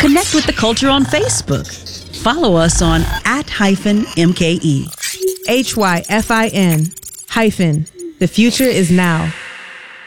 Connect with the culture on Facebook. Follow us on @MKE. HYFIN hyphen. The future is now.